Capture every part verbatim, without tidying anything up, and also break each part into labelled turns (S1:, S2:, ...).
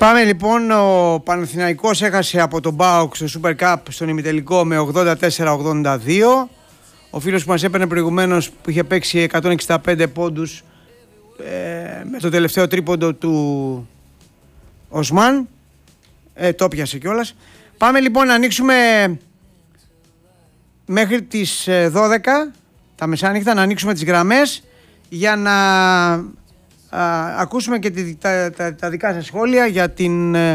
S1: Πάμε λοιπόν, ο Παναθηναϊκός έχασε από τον ΠΑΟΚ στο Super Cup στον ημιτελικό με ογδόντα τέσσερα ογδόντα δύο. Ο φίλος που μας έπαιρνε προηγουμένως που είχε παίξει εκατόν εξήντα πέντε πόντους ε, με το τελευταίο τρίποντο του Οσμάν ε, το πιασε κιόλας. Πάμε λοιπόν να ανοίξουμε μέχρι τις δώδεκα τα μεσάνυχτα, να ανοίξουμε τις γραμμές για να α, ακούσουμε και τη, τα, τα, τα δικά σας σχόλια για την ε,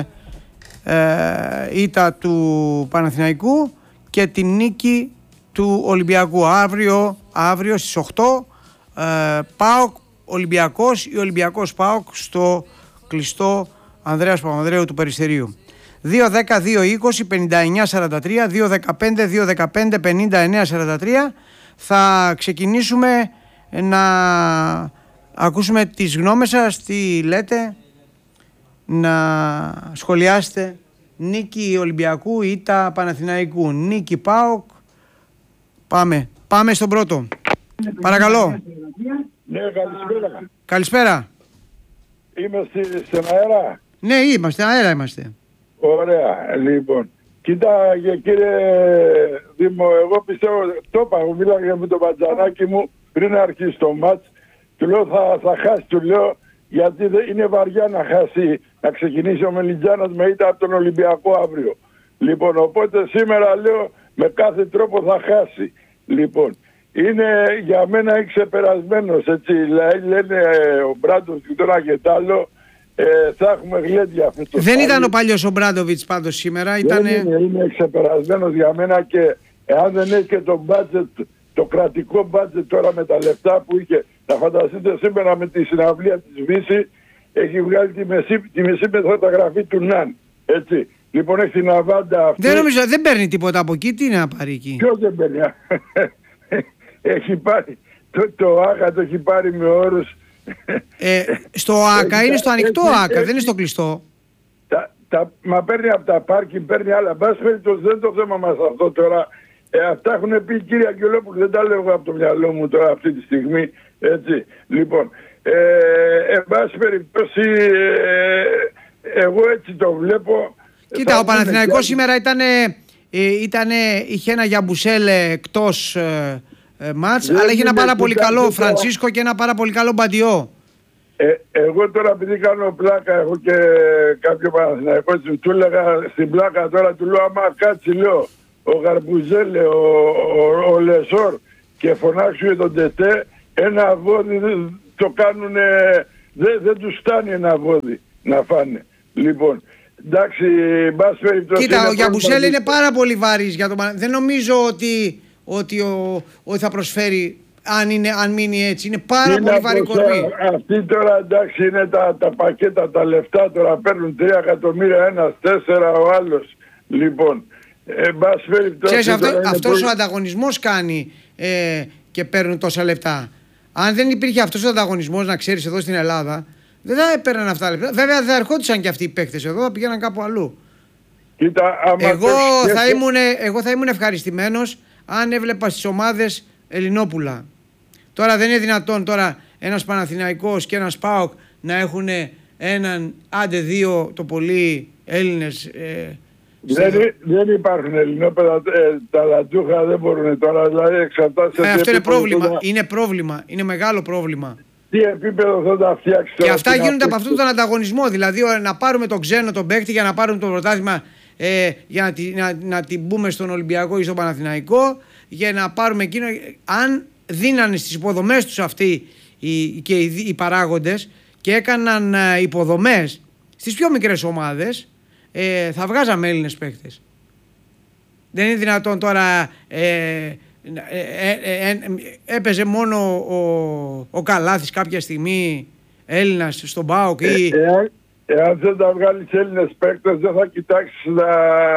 S1: ήττα του Παναθηναϊκού και την νίκη του Ολυμπιακού. Αύριο, αύριο στις οκτώ ε, ΠΑΟΚ Ολυμπιακός ή Ολυμπιακός ΠΑΟΚ στο κλειστό Ανδρέας Παπανδρέου του Περιστερίου. δύο δέκα δύο είκοσι πενήντα εννιά σαράντα τρία, δύο δεκαπέντε δύο δεκαπέντε πενήντα εννιά σαράντα τρία. Θα ξεκινήσουμε να ακούσουμε τις γνώμες σας, τι λέτε, να σχολιάσετε. Νίκη Ολυμπιακού, ήττα Παναθηναϊκού, νίκη ΠΑΟΚ. Πάμε, πάμε στον πρώτο. Παρακαλώ.
S2: Ναι, καλησπέρα.
S1: Καλησπέρα.
S2: Είμαι στη, στην αέρα.
S1: Ναι, είμαστε, αέρα είμαστε.
S2: Ωραία, λοιπόν. Κοίτα, κύριε Δήμο, εγώ πιστεύω, το είπα, εγώ μίλαγα με τον Μπατζανάκη μου πριν αρχίσει το μάτς. Του λέω θα, θα χάσει, του λέω, γιατί δεν είναι βαριά να χάσει, να ξεκινήσει ο Μελιτζάνας με ήττα από τον Ολυμπιακό αύριο. Λοιπόν, οπότε σήμερα λέω με κάθε τρόπο θα χάσει. Λοιπόν, είναι για μένα ξεπερασμένος, έτσι, λένε ο Μπράντος και τώρα και τ' άλλο, ε, θα έχουμε γλέντια αυτό το
S1: Δεν
S2: πάλι.
S1: ήταν ο παλιός ο Μπράντοβιτς πάντως σήμερα,
S2: Δεν
S1: ήταν...
S2: είναι, είναι ξεπερασμένος για μένα και εάν δεν έχει και το budget, το κρατικό budget τώρα με τα λεφτά που είχε, να φανταστείτε σήμερα με τη συναυλία της Βύση, έχει βγάλει τη μισή, τη μισή μεταγραφή του Ναν, έτσι. Λοιπόν, έχει την αβάντα αυτή.
S1: Δεν νομίζω, δεν παίρνει τίποτα από εκεί, τι να πάρει εκεί.
S2: Ποιος δεν παίρνει. Έχει πάρει, το, το ΆΚΑ το έχει πάρει με όρους.
S1: Ε, στο ΆΚΑ είναι στο ανοιχτό ΆΚΑ, δεν είναι στο κλειστό.
S2: Τα, τα, μα παίρνει από τα πάρκινγκ, παίρνει άλλα. Μπας περιπτώσει, δεν το θέμα μας αυτό τώρα. Ε, αυτά έχουν πει η κυρία Αγγελόπουλου, δεν τα λέω εγώ από το μυαλό μου τώρα αυτή τη στιγμή. Έτσι. Λοιπόν, ε, εν πάση περιπτώσει, ε, εγώ έτσι το βλέπω.
S1: Κοίτα, ο Παναθηναϊκός σήμερα ήταν, ε, ήτανε, είχε ένα Γιαμπουσέλ εκτός ε, ε, μάτς, αλλά είχε ένα πάρα πολύ καλό Φραντσίσκο και ένα πάρα πολύ καλό Μπαντιό.
S2: Ε, εγώ τώρα επειδή κάνω πλάκα, έχω και κάποιο Παναθηναϊκό, του έλεγα στην πλάκα τώρα, του λέω άμα κάτσει, λέω, ο Γαρμπουζέλε, ο, ο, ο Λεσόρ και φωνάξουν τον Τετέ, ένα βόδι το κάνουνε, δεν, δεν τους φτάνει ένα βόδι να φάνε. Λοιπόν, εντάξει, μπας περιπτώσει.
S1: Κοίτα, ο Γιαμπουσέλ είναι πάρα πολύ βαρύς για τον Παναθηναϊκό. Δεν νομίζω ότι, ότι, ο, ότι θα προσφέρει. Αν, είναι, αν μείνει έτσι, είναι πάρα είναι πολύ βαρύ κορμί.
S2: Αυτοί τώρα εντάξει είναι τα, τα πακέτα, τα λεφτά τώρα παίρνουν τρία εκατομμύρια ένας, τέσσερα ο άλλος. Λοιπόν, ε, μπας περιπτώσει.
S1: Ξέρεις, αυτό, αυτός
S2: πολύ...
S1: ο ανταγωνισμός κάνει ε, και παίρνουν τόσα λεφτά. Αν δεν υπήρχε αυτός ο ανταγωνισμός, να ξέρεις, εδώ στην Ελλάδα, δεν θα έπαιρναν αυτά τα λεφτά. Βέβαια δεν θα ερχόντουσαν και αυτοί οι παίκτες εδώ, θα πηγαίναν κάπου αλλού.
S2: Κοίτα, άμα
S1: εγώ,
S2: το...
S1: θα ήμουν, εγώ θα ήμουν ευχαριστημένος αν έβλεπα στις ομάδες Ελληνόπουλα. Τώρα δεν είναι δυνατόν τώρα ένας Παναθηναϊκός και ένας ΠΑΟΚ να έχουν έναν, άντε δύο το πολύ Έλληνες. Ε,
S2: δεν, στο... δεν υπάρχουν Ελληνόπεδα, ε, τα λατζούχα δεν μπορούν τώρα, δηλαδή εξαρτάται.
S1: Ε, αυτό είναι πρόβλημα, θα... είναι πρόβλημα, είναι μεγάλο πρόβλημα.
S2: Τι επίπεδο θα τα φτιάξει
S1: τώρα. Και αυτά γίνονται από αυτόν τον ανταγωνισμό, δηλαδή να πάρουμε τον ξένο τον παίκτη για να πάρουμε το πρωτάθλημα, ε, για να, να, να, να την μπούμε στον Ολυμπιακό ή στον Παναθηναϊκό, για να πάρουμε εκείνο. Αν δίνανε στις υποδομές τους αυτοί οι, και οι, οι παράγοντες και έκαναν ε, υποδομές στις πιο μικρές ομάδες, ε, θα βγάζαμε Έλληνες παίκτες. Δεν είναι δυνατόν τώρα ε, ε, ε, ε, ε, έπαιζε μόνο ο, ο Καλάθης κάποια στιγμή Έλληνας στον ΠΑΟΚ ή...
S2: Ε, ε, εάν δεν τα βγάλεις Έλληνες παίκτες δεν θα κοιτάξεις να,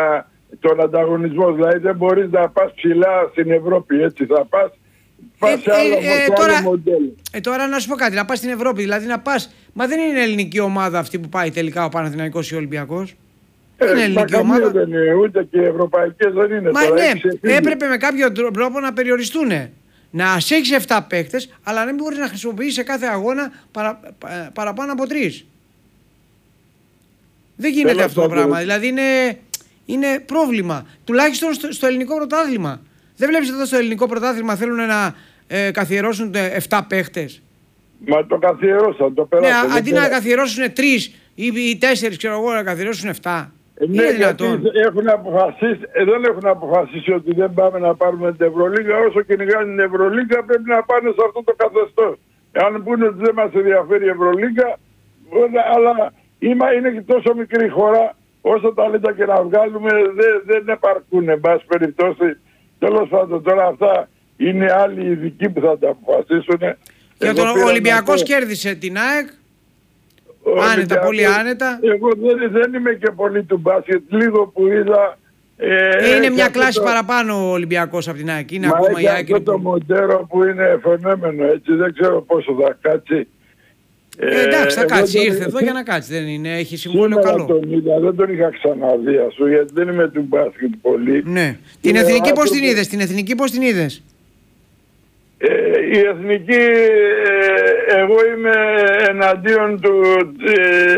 S2: τον ανταγωνισμό, δηλαδή δεν μπορείς να πας ψηλά στην Ευρώπη, έτσι θα πας.
S1: Ε, ε, ε, τώρα, ε, τώρα να σου πω κάτι, να πας στην Ευρώπη, δηλαδή να πας, μα δεν είναι ελληνική ομάδα αυτή που πάει τελικά ο Παναθηναϊκός ή ο Ολυμπιακός.
S2: Ε,
S1: δεν είναι ελληνική ομάδα.
S2: Δεν είναι, ούτε και οι ευρωπαϊκές δεν είναι.
S1: Μα
S2: τώρα,
S1: ναι, έπρεπε με κάποιο τρόπο να περιοριστούν. Να έχεις εφτά παίχτες, αλλά να μην μπορείς να χρησιμοποιήσεις σε κάθε αγώνα παρα, παρα, παραπάνω από τρεις. Δεν γίνεται
S2: Θέλω
S1: αυτό το
S2: να
S1: πράγμα.
S2: πω.
S1: Δηλαδή είναι, είναι πρόβλημα. Τουλάχιστον στο, στο ελληνικό πρωτάθλημα. Δεν βλέπεις εδώ στο ελληνικό πρωτάθλημα θέλουν να ε, καθιερώσουν επτά παίχτες.
S2: Μα το καθιερώσαν, το
S1: Ναι,
S2: πέρασαν.
S1: αντί να καθιερώσουν τρεις ή τέσσερις, ξέρω εγώ, να καθιερώσουν επτά.
S2: Ε, ναι,
S1: είναι
S2: γιατί
S1: δυνατόν.
S2: έχουν αποφασίσει, ε, δεν έχουν αποφασίσει ότι δεν πάμε να πάρουμε την Ευρωλίγα. Όσο κυνηγάνε την Ευρωλίγα πρέπει να πάνε σε αυτό το καθεστώς. Αν πούνε ότι δεν μας ενδιαφέρει η Ευρωλίγα, αλλά είμα, είναι και τόσο μικρή χώρα, όσο ταλέντα και να βγάλουμε δεν, δεν επαρκούν, εν πάση περιπτώσει. Τέλος πάντων, τώρα αυτά είναι άλλοι ειδικοί που θα τα αποφασίσουν.
S1: Και τον Ολυμπιακός κέρδισε την ΑΕΚ. Άνετα, πολύ άνετα.
S2: Εγώ δεν, δεν είμαι και πολύ του μπάσκετ, λίγο που είδα. Ε,
S1: είναι μια κλάση
S2: το...
S1: παραπάνω ο Ολυμπιακός από την ΑΕΚ. Είναι
S2: Μα
S1: ακόμα η ΑΕΚ.
S2: αυτό το Μοντέρο που είναι φαινόμενο, έτσι, δεν ξέρω πόσο θα κάτσει.
S1: Ε, εντάξει, θα
S2: ε,
S1: κάτσει,
S2: τον...
S1: ήρθε εδώ για να κάτσει, δεν είναι, έχει συμβόλαιο
S2: Σήμερα
S1: καλό.
S2: Τον είδα, δεν τον είχα ξαναδεί, ας σου, γιατί δεν είμαι του μπάσκετ πολύ.
S1: Ναι. Την
S2: Είναι
S1: εθνική πώς την
S2: άνθρωπο... είδες,
S1: την εθνική πώς την είδες.
S2: Ε, η εθνική, ε, εγώ είμαι εναντίον του, ε,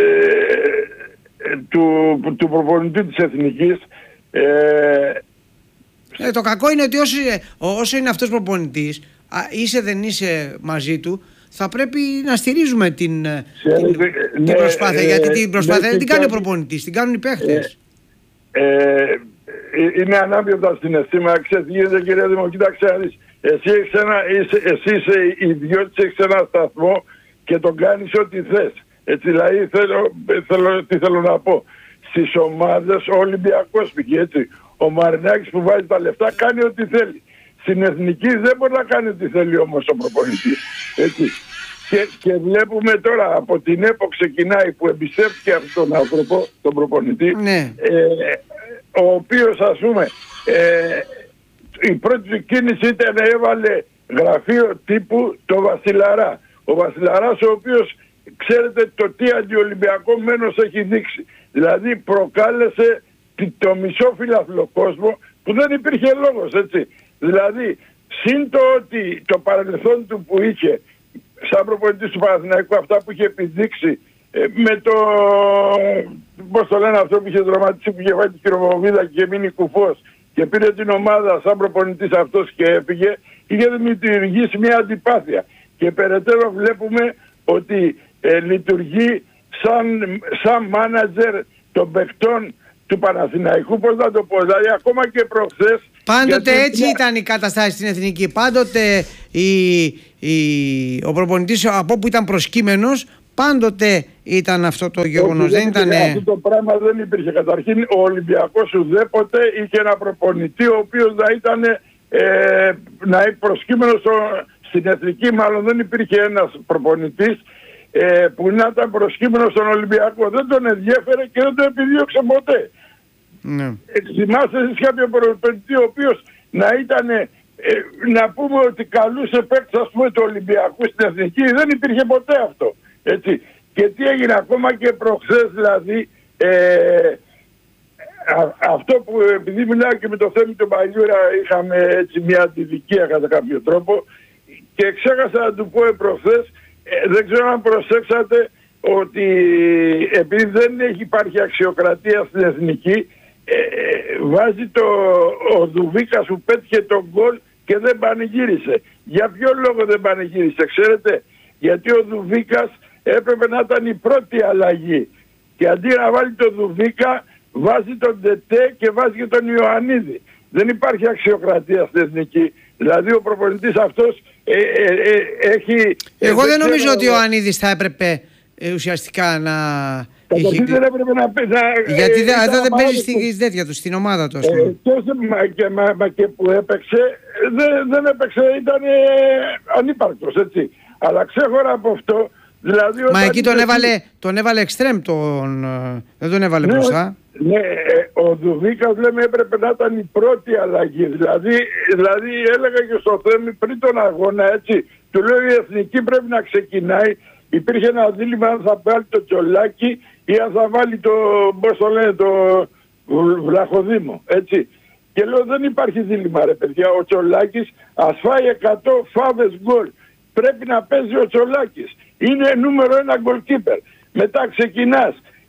S2: του, του προπονητή της εθνικής. Ε,
S1: ε, το κακό είναι ότι όσο, όσο είναι αυτός προπονητής, α, είσαι δεν είσαι μαζί του, θα πρέπει να στηρίζουμε την, την, την
S2: ναι,
S1: προσπάθεια.
S2: ε,
S1: γιατί την προσπάθεια
S2: ναι,
S1: δεν την κάνει ο
S2: κάνει...
S1: προπονητής, την κάνουν οι παίχτες.
S2: Ε, ε, είναι ανάπηρτα στην αισθήμα. Ξέρετε, γίνεται, κυρία Δημο, κοίταξε να δεις. Εσύ, έχεις ένα, είσαι, εσύ είσαι ιδιώτης, έχεις ένα σταθμό και τον κάνεις ό,τι θες. Έτσι, δηλαδή, θέλω, θέλω, τι θέλω να πω. Στις ομάδες, ο Ολυμπιακός πήγε, έτσι. Ο Μαρινάκης που βάζει τα λεφτά κάνει ό,τι θέλει. Στην εθνική δεν μπορεί να κάνει ό,τι θέλει όμως ο προπονητής. Έτσι. Και, και βλέπουμε τώρα από την ΕΠΟ ξεκινάει που εμπιστεύτηκε αυτόν τον άνθρωπο, τον προπονητή,
S1: Ναι.
S2: ε, ο οποίος, ας πούμε, ε, η πρώτη του κίνηση ήταν να έβαλε γραφείο τύπου το Βασιλαρά. Ο Βασιλαράς, ο οποίος, ξέρετε το τι αντιολυμπιακό μένος έχει δείξει. Δηλαδή προκάλεσε το μισό φιλαθλό κόσμο που δεν υπήρχε λόγος, έτσι. Δηλαδή, συν το ότι το παρελθόν του που είχε σαν προπονητής του Παναθηναϊκού, αυτά που είχε επιδείξει ε, με το, πώς το λένε αυτό που είχε δραματίσει, που είχε βάλει τη χειροβομβίδα και είχε μείνει κουφός και πήρε την ομάδα σαν προπονητής αυτός και έφυγε, είχε δημιουργήσει μια αντιπάθεια. Και περαιτέρω βλέπουμε ότι ε, λειτουργεί σαν, σαν μάνατζερ των παιχτών του Παναθηναϊκού, πώς να το πω, δηλαδή ακόμα και προχθές.
S1: Πάντοτε
S2: γιατί...
S1: έτσι ήταν η κατάσταση στην εθνική. Πάντοτε η, η, ο προπονητής από όπου ήταν προσκύμενος, πάντοτε ήταν αυτό το γεγονός. Δεν ήταν...
S2: Αυτό το πράγμα δεν υπήρχε. Καταρχήν ο Ολυμπιακός ουδέποτε είχε ένα προπονητή ο οποίος να ήταν ε, να είναι προσκύμενος στο, στην εθνική. Μάλλον δεν υπήρχε ένας προπονητής ε, που να ήταν προσκύμενος στον Ολυμπιακό. Δεν τον ενδιέφερε και δεν τον επιδίωξε ποτέ.
S1: Ναι.
S2: Ε, θυμάστε εσείς κάποιο προπονητή ο οποίος να ήταν ε, να πούμε ότι καλούσε παίκτες, ας πούμε, του Ολυμπιακού στην εθνική. Δεν υπήρχε ποτέ αυτό. Έτσι. Και τι έγινε ακόμα και προχθές, δηλαδή ε, α, αυτό που, επειδή μιλάω και με το θέμα του Μαγιούρα, είχαμε έτσι μια αντιδικία κατά κάποιο τρόπο και ξέχασα να του πω προχθές, ε, δεν ξέρω αν προσέξατε ότι επειδή δεν έχει υπάρχει αξιοκρατία στην εθνική, ε, βάζει το, ο Δουβίκας που πέτυχε τον γκολ και δεν πανηγύρισε. Για ποιο λόγο δεν πανηγύρισε, ξέρετε? Γιατί ο Δουβίκας έπρεπε να ήταν η πρώτη αλλαγή και αντί να βάλει τον Δουβίκα βάζει τον Τετέ και βάζει και τον Ιωαννίδη. Δεν υπάρχει αξιοκρατία στην εθνική. Δηλαδή ο προπονητής αυτός ε, ε, ε, έχει...
S1: Εγώ
S2: ε,
S1: δεν νομίζω
S2: ξέρω,
S1: ότι ο Ιωαννίδης θα έπρεπε ε, ουσιαστικά να...
S2: Είχε... δεν έπρεπε να παίζει.
S1: Γιατί
S2: ε,
S1: δεν, εδώ δεν παίζει
S2: στην
S1: στη τέτοια του, στην ομάδα του, ας
S2: ε,
S1: πούμε.
S2: και, μα, και, μα, μα και που έπαιξε, δεν, δεν έπαιξε, ήταν ε, ανύπαρκτος, έτσι. Αλλά ξέχωρα από αυτό, δηλαδή...
S1: Μα εκεί τον
S2: έπαιξε...
S1: έβαλε, τον έβαλε εξτρέμ, τον, δεν τον έβαλε
S2: ναι,
S1: μπροστά.
S2: Ναι, ε, ο Δουβίκας, λέμε, έπρεπε να ήταν η πρώτη αλλαγή. Δηλαδή, δηλαδή έλεγα και στο Θέμη πριν τον αγώνα, έτσι, του λέω η εθνική πρέπει να ξεκινάει. Υπήρχε ένα δίλημμα αν θα βάλει το Τσολάκι ή αν θα βάλει το, πώς το λένε, το Βλαχοδήμο, έτσι. Και λέω δεν υπάρχει δίλημμα, ρε παιδιά, ο Τσολάκης ας φάει εκατό φάβες γκολ. Πρέπει να παίζει ο Τσολάκης. Είναι νούμερο ένα goalkeeper. Μετά ξεκινάς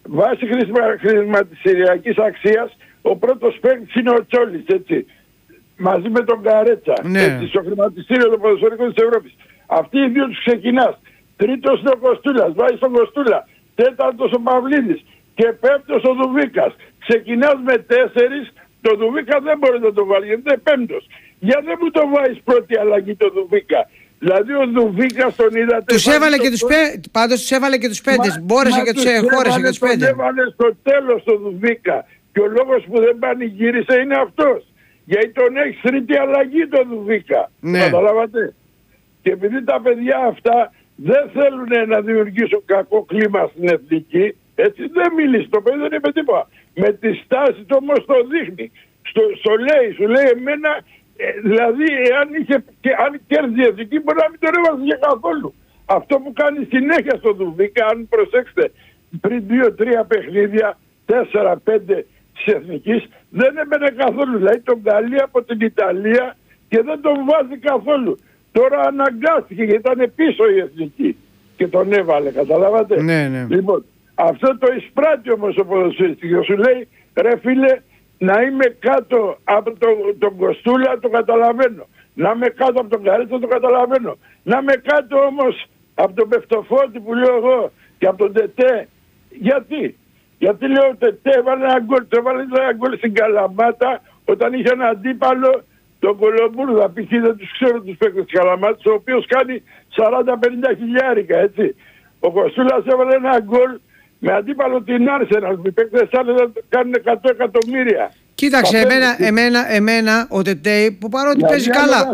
S2: βάσει χρησμα, χρηματιστηριακής αξίας, ο πρώτος παίκτης είναι ο Τσόλης, έτσι. Μαζί με τον Καρέτσα,
S1: ναι.
S2: έτσι, στο χρηματιστήριο των ποδοσφαιρικών της Ευρώπης. Αυτοί οι δύο τους ξεκινάς. Τρίτος είναι ο Κοστούλας, βάζεις τον Κοστούλα. Τέταρτος ο Παυλίδης και πέμπτος ο Δουβίκας. Ξεκινάς με τέσσερις, το Δουβίκα δεν μπορεί να το βάλει, γιατί είναι πέμπτος. Για δεν μου το βάζεις πρώτη αλλαγή το Δουβίκα. Δηλαδή ο Δουβίκας τον είδατε...
S1: Τους έβαλε και τους πέ... Πάντως τους έβαλε και τους πέντες, μπόρεσε και τους χώρεσε και τους πέντε.
S2: Τον έβαλε στο τέλος το Δουβίκα. Και ο λόγος που δεν πανηγύρισε είναι αυτός. Γιατί τον έχει τρίτη αλλαγή το Δουβίκα.
S1: Ναι.
S2: Καταλάβατε. Και επειδή τα παιδιά αυτά δεν θέλουν να δημιουργήσουν κακό κλίμα στην εθνική, έτσι δεν μιλήσει, το παιδί δεν είπε τίποτα. Με τη στάση του όμως το δείχνει. Στο, στο λέει, σου λέει εμένα, ε, δηλαδή εάν, είχε, και, αν κέρδιζε η εθνική μπορεί να μην τον έβαζε και καθόλου. Αυτό που κάνει συνέχεια στο Δουβίκα, αν προσέξετε, πριν δύο-τρία παιχνίδια, τέσσερα πέντε της εθνικής, δεν έμπαινε καθόλου. Δηλαδή τον καλεί από την Ιταλία και δεν τον βάζει καθόλου. Τώρα αναγκάστηκε γιατί ήταν πίσω η εθνική και τον έβαλε, καταλάβατε.
S1: Ναι, ναι.
S2: Λοιπόν, αυτό το εισπράττει όμως ο ποδοσφαιριστής. Σου λέει, ρε φίλε, να είμαι κάτω από τον, τον Κοστούλα, το καταλαβαίνω. Να είμαι κάτω από τον Καρέτσα, το καταλαβαίνω. Να είμαι κάτω όμως από τον Πεφτοφώτη που λέω εγώ και από τον Τετέ. Γιατί? Γιατί λέω ο Τετέ έβαλε ένα γκολ, το έβαλε ένα γκολ στην Καλαμάτα όταν είχε ένα αντίπαλο, τον Κολομπούρδα, π.χ. δεν τους ξέρω τους παίκτες της Καλαμάτας, ο οποίος κάνει σαράντα πενήντα χιλιάρικα, έτσι. Ο Κοστούλας έβαλε ένα γκολ με αντίπαλο την Άρσεναλ, οι παίκτες άλλες κάνουν εκατό εκατομμύρια.
S1: Κοίταξε, εμένα, εμένα, εμένα ο Τετέι που παρότι να, παίζει καλά.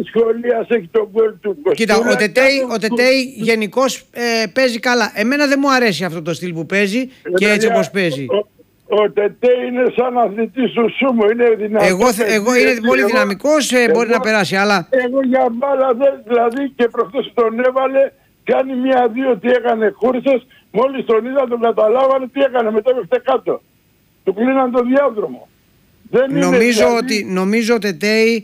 S2: Έχει τον γκολ του
S1: Κοίτα, ο Τετέι, ο Τετέι γενικώς ε, παίζει καλά. Εμένα δεν μου αρέσει αυτό το στυλ που παίζει ε, και έτσι όπως παίζει.
S2: Ο, ο, ο Τετέι είναι σαν αθλητής του σούμο, είναι δυναμικός.
S1: Εγώ, εγώ είναι πολύ εγώ, δυναμικός, ε, εγώ, μπορεί να περάσει, αλλά...
S2: Εγώ για μπάλα δεν, δηλαδή και προχθές τον έβαλε, κάνει μία-δύο τι έκανε κούρσες, μόλις τον είδα τον καταλάβανε τι έκανε, μετά έφτασε κάτω. Του κλείναν τον διάδρομο. Δεν
S1: νομίζω,
S2: είναι,
S1: ότι, νομίζω ότι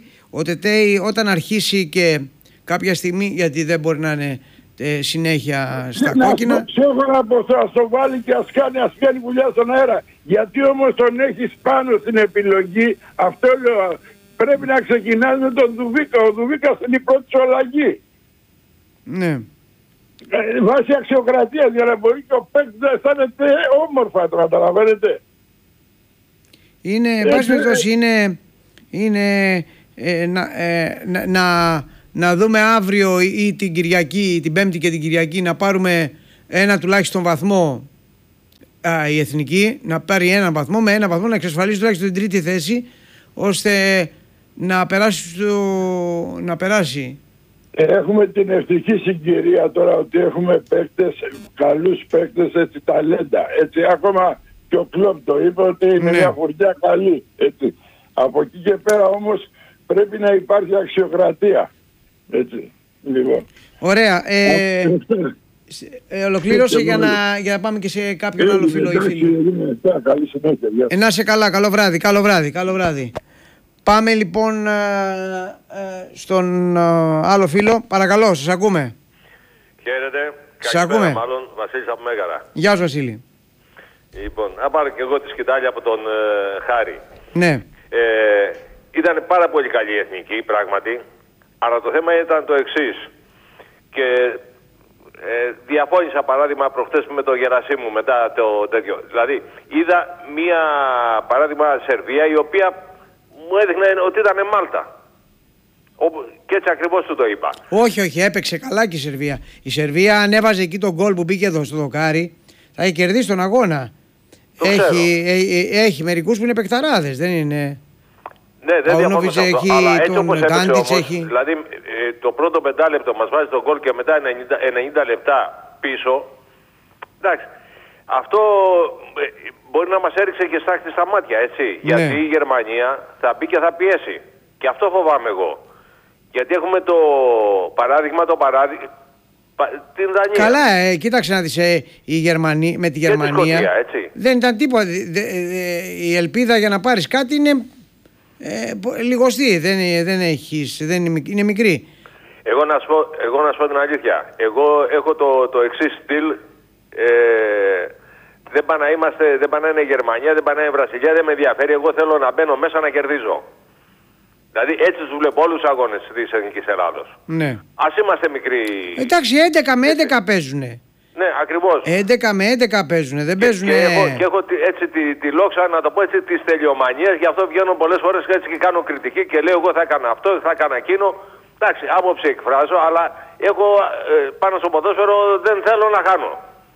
S1: ο Τετέι όταν αρχίσει και κάποια στιγμή, γιατί δεν μπορεί να είναι ε, συνέχεια στα
S2: να,
S1: κόκκινα.
S2: Ξέρω να πω, ας το βάλει και ας κάνει, ας κάνει δουλειά στον αέρα. Γιατί όμως τον έχεις πάνω στην επιλογή, αυτό λέω, πρέπει να ξεκινάς με τον Δουβίκα. Ο Δουβίκας είναι η πρώτη σου αλλαγή.
S1: Ναι.
S2: Ε, βάσει αξιοκρατίας για να μπορεί και ο παίκτης να αισθάνεται όμορφα, το καταλαβαίνετε.
S1: Είναι, εν πάση περιπτώσει, είναι, είναι ε, να, ε, να, να, να δούμε αύριο ή την Κυριακή, την Πέμπτη και την Κυριακή να πάρουμε ένα τουλάχιστον βαθμό α, η Εθνική, να πάρει ένα βαθμό, με ένα βαθμό να εξασφαλίσει τουλάχιστον την τρίτη θέση, ώστε να περάσει, το, να περάσει.
S2: Έχουμε την ευτυχή συγκυρία τώρα ότι έχουμε παίκτες, καλούς παίκτες, έτσι, ταλέντα, έτσι, ακόμα και ο Κλόπ το είπε ότι είναι ναι. μια φουρνιά καλή, έτσι. Από εκεί και πέρα όμως πρέπει να υπάρχει αξιοκρατία, έτσι, λοιπόν.
S1: Ωραία, ε, ε, ολοκλήρωσε για να, για να πάμε και σε κάποιον άλλο φίλο ή φίλο.
S2: Καλή συνέχεια.
S1: Ε, να είσαι καλά, καλό βράδυ, καλό βράδυ, καλό βράδυ. Πάμε λοιπόν ε, ε, στον ε, άλλο φίλο. Παρακαλώ, σας ακούμε.
S3: Χαίρετε.
S1: Σας ακούμε.
S3: Μάλλον, Βασίλης από Μέγαρα.
S1: Γεια σου, Βασίλη.
S3: Λοιπόν, να πάρω και εγώ τη σκητάλια από τον ε, Χάρη.
S1: Ναι.
S3: Ε, ήταν πάρα πολύ καλή η εθνική, πράγματι. Αλλά το θέμα ήταν το εξής. Και ε, διαφώνησα παράδειγμα προχτές με το Γερασίμου μετά το τέτοιο. Δηλαδή, είδα μία παράδειγμα Σερβία η οποία μου έδειχνε ότι ήταν Μάλτα. Και έτσι ακριβώς του το είπα.
S1: Όχι, όχι, έπαιξε καλά και η Σερβία. Η Σερβία ανέβαζε εκεί τον γκολ που μπήκε εδώ στο δοκάρι. Θα έχει κερδίσει τον αγώνα. Έχει, ε, ε, έχει μερικούς που είναι παικταράδες, δεν είναι.
S3: Ναι, δεν διαφωνώ σε αυτό, αλλά έτσι όπως έπαιξε όμως,
S1: έχει...
S3: δηλαδή ε, το πρώτο πεντάλεπτο μας βάζει τον γκολ και μετά ενενήντα, ενενήντα λεπτά πίσω. Εντάξει, αυτό ε, μπορεί να μας έριξε και στάχτη στα μάτια, έτσι. Ναι. Γιατί η Γερμανία θα μπει και θα πιέσει. Και αυτό φοβάμαι εγώ. Γιατί έχουμε το παράδειγμα, το παράδειγμα, την Δανία.
S1: Καλά, ε, κοίταξε να δεις, ε, η Γερμανία, με τη Γερμανία
S3: Σκοτία, έτσι.
S1: Δεν ήταν τίποτα. Δε, δε, δε, η ελπίδα για να πάρεις κάτι είναι ε, λιγοστή, δεν, δεν έχεις, δεν είναι, είναι μικρή.
S3: Εγώ να, σου πω, εγώ να σου πω την αλήθεια. Εγώ έχω το, το εξής στυλ. Ε, Δεν πάει να είμαστε, δεν πάει να είναι Γερμανία, δεν πάει να είναι Βραζιλία, δεν με ενδιαφέρει. Εγώ θέλω να μπαίνω μέσα να κερδίζω. Δηλαδή έτσι τους βλέπω όλους τους αγώνες της Εθνικής Ελλάδος.
S1: Ναι.
S3: Ας είμαστε μικροί.
S1: Εντάξει, έντεκα με έντεκα παίζουνε.
S3: Ναι, ακριβώς.
S1: έντεκα με έντεκα παίζουνε, δεν παίζουνε.
S3: Και, και, έχω, και έχω έτσι τη, τη λόξα, να το πω έτσι, της τελειομανίας. Γι' αυτό βγαίνω πολλές φορές και έτσι και κάνω κριτική και λέω εγώ θα έκανα αυτό, θα έκανα εκείνο. Εντάξει, άποψη εκφράζω, αλλά εγώ ε, πάνω στο ποδόσφαιρο δεν θέλω να χάνω.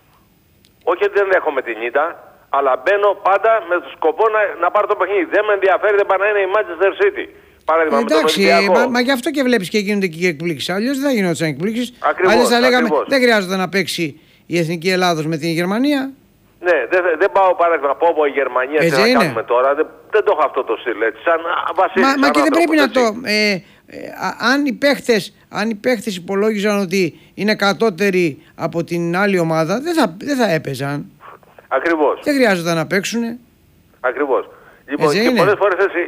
S3: Όχι ότι δεν δέχομαι την ήττα, αλλά μπαίνω πάντα με το σκοπό να, να πάρω το παιχνίδι. Δεν με ενδιαφέρει, δεν πάει να είναι η Manchester City. Παράδειγμα,
S1: εντάξει,
S3: με τον
S1: μα, μα γι' αυτό και βλέπεις και γίνονται και εκπλήξεις. Αλλιώς δεν θα γινόταν εκπλήξεις. Αλλιώς θα λέγαμε
S3: ακριβώς.
S1: Δεν χρειάζεται να παίξει η Εθνική Ελλάδος με την Γερμανία.
S3: Ναι, δεν, δεν πάω παράδειγμα πω από η Γερμανία τι να κάνουμε τώρα. Δεν, δεν το έχω αυτό το στυλ έτσι. Σαν βασίλης.
S1: Μα, μα και δεν πρέπει να
S3: έτσι.
S1: το. Ε, ε, αν, οι παίχτες, αν οι παίχτες υπολόγιζαν ότι είναι κατώτεροι από την άλλη ομάδα, δεν θα, δεν θα έπαιζαν.
S3: Ακριβώς.
S1: Δεν χρειάζεται να παίξουν.
S3: Ακριβώς. Λοιπόν,
S1: έτσι
S3: και
S1: είναι.
S3: πολλές φορές έτσι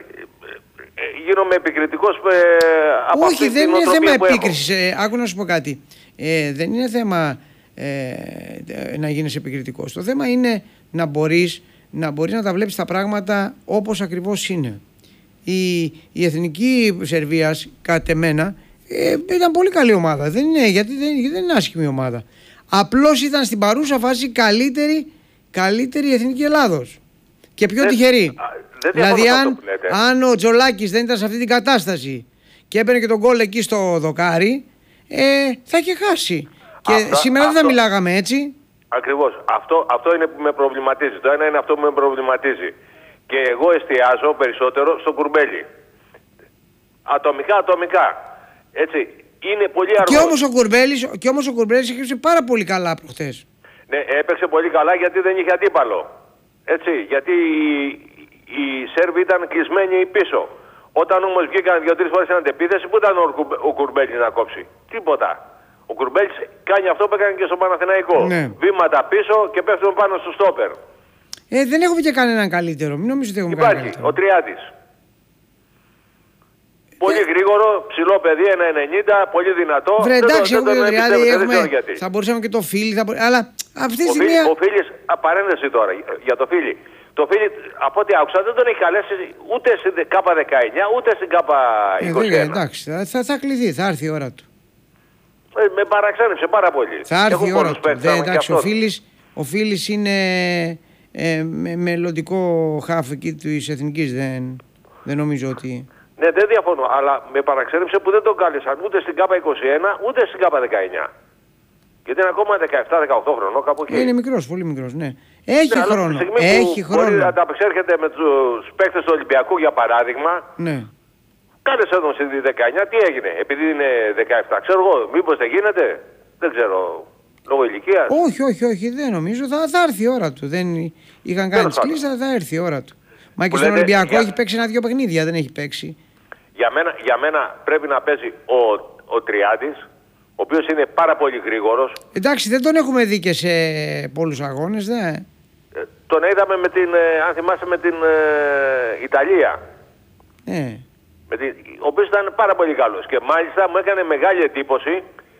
S3: γίνομαι επικριτικός ε, από
S1: Όχι,
S3: αυτή
S1: δεν
S3: την
S1: είναι θέμα
S3: οτροπία που
S1: επίκρισης. Ε, άκου να σου πω κάτι. Ε, δεν είναι θέμα ε, να γίνεις επικριτικός. Το θέμα είναι να μπορείς να, μπορείς να τα βλέπεις τα πράγματα όπως ακριβώς είναι. Η, η εθνική Σερβίας, κατ' εμένα, ε, ήταν πολύ καλή ομάδα. Δεν είναι, γιατί δεν, γιατί δεν είναι άσχημη ομάδα. Απλώς ήταν στην παρούσα φάση καλύτερη, καλύτερη η Εθνική Ελλάδος. Και πιο
S3: δεν,
S1: τυχερή.
S3: Δεν
S1: δηλαδή, αν, αν ο Τζολάκης δεν ήταν σε αυτή την κατάσταση και έπαιρνε και τον γκολ εκεί στο δοκάρι, ε, θα είχε χάσει. Και
S3: αυτό,
S1: σήμερα
S3: αυτό,
S1: δεν θα μιλάγαμε έτσι.
S3: Ακριβώς. Αυτό, αυτό είναι που με προβληματίζει. Το ένα είναι αυτό που με προβληματίζει. Και εγώ εστιάζω περισσότερο στο Κουρμπέλι. Ατομικά, ατομικά. Έτσι. Είναι πολύ αργό.
S1: Και όμως ο Κουρμπέλης, και όμως ο Κουρμπέλης έπαιξε πάρα πολύ καλά προχθές.
S3: Ναι, έπαιξε πολύ καλά γιατί δεν είχε αντίπαλο. Έτσι. Γιατί οι, οι Σέρβοι ήταν κλεισμένοι πίσω. Όταν όμως βγήκαν δύο-τρεις φορές στην αντεπίθεση, πού ήταν ο, ο Κουρμπέλης να κόψει? Τίποτα. Ο Κουρμπέλης κάνει αυτό που έκανε και στο Παναθηναϊκό.
S1: Ναι.
S3: Βήματα πίσω και πέφτουν πάνω στο στόπερ.
S1: Ε, δεν έχουμε και κανέναν καλύτερο. Μην νομίζω ότι έχουμε
S3: Υπάρχει
S1: κανέναν καλύτερο.
S3: ο Τριάντης. Πολύ ε... γρήγορο, ψηλό παιδί, ένα ενενήντα, πολύ δυνατό.
S1: Βρε, εντάξει,
S3: δεν το,
S1: έχουμε
S3: δεν
S1: το Τριάντη, έχουμε... θα μπορούσαμε και το Φίλι, θα μπο... αλλά αυτή τη στιγμή...
S3: Ο Φίλης, παρένθεση τώρα για το Φίλι. Το Φίλι, από ό,τι άκουσα, δεν τον έχει καλέσει ούτε στην ΚΑΠΑ δεκαεννιά, ούτε στην ΚΑΠΑ είκοσι ένα.
S1: Ε, εντάξει, θα, θα κληθεί, θα έρθει η ώρα του.
S3: Ε, με παραξένεψε πάρα πολύ.
S1: Θα έρθει η ώρα του. Δε, εντάξει, ο Φίλης, ο Φίλης είναι ε, με, μελλοντικό χάφ εκεί της Εθνικής, δεν, δεν νομίζω ότι...
S3: Ναι, δεν διαφωνώ, αλλά με παραξένεψε που δεν τον κάλεσαν ούτε στην ΚΑΠΑ είκοσι ένα, ούτε στην ΚΑΠΑ δεκαεννιά. Γιατί είναι ακόμα δεκαεπτά δεκαοκτώ χρονών, κάπου εκεί.
S1: Είναι μικρός, πολύ μικρός, ναι. Έχει
S3: ναι,
S1: χρόνο, έχει
S3: που
S1: χρόνο.
S3: Μπορεί να ανταπεξέρχεται με τους παίκτες του Ολυμπιακού, για παράδειγμα.
S1: Ναι.
S3: Κάλεσε τον στη δεκαεννιά, τι έγινε? Επειδή είναι δεκαεπτά, ξέρω εγώ, μήπως δεν γίνεται? Δεν ξέρω, λόγω ηλικίας.
S1: Όχι, όχι, όχι, δεν νομίζω. Θα, θα έρθει η ώρα του. Δεν είχαν κάνει τις κλήσεις, θα, θα έρθει η ώρα του. Μα και στον Ολυμπιακό για... έχει παίξει ένα-δυο παιχνίδια, δεν έχει παίξει.
S3: Για μένα, για μένα πρέπει να παίζει ο, ο Τριάντης, ο οποίος είναι πάρα πολύ γρήγορος.
S1: Εντάξει, δεν τον έχουμε δει και σε πολλούς αγώνες, δε.
S3: Ε, τον είδαμε με την, ε, αν θυμάσαι, με την ε, Ιταλία.
S1: Ναι.
S3: Με την, ο οποίος ήταν πάρα πολύ καλός. Και μάλιστα μου έκανε μεγάλη εντύπωση